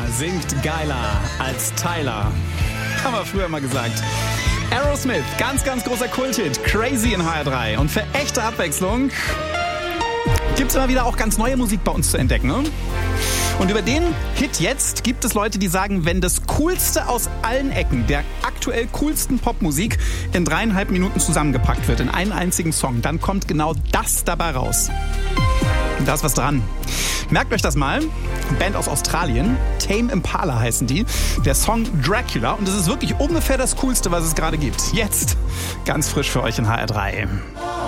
singt geiler als Tyler. Haben wir früher mal gesagt. Aerosmith, ganz, ganz großer Kulthit. Crazy in HR3. Und für echte Abwechslung gibt's immer wieder auch ganz neue Musik bei uns zu entdecken, ne? Und über den Hit jetzt gibt es Leute, die sagen, wenn das Coolste aus allen Ecken der aktuell coolsten Popmusik in 3,5 Minuten zusammengepackt wird, in einen einzigen Song, dann kommt genau das dabei raus. Und da ist was dran. Merkt euch das mal. Band aus Australien, Tame Impala heißen die. Der Song Dracula. Und es ist wirklich ungefähr das Coolste, was es gerade gibt. Jetzt ganz frisch für euch in HR3.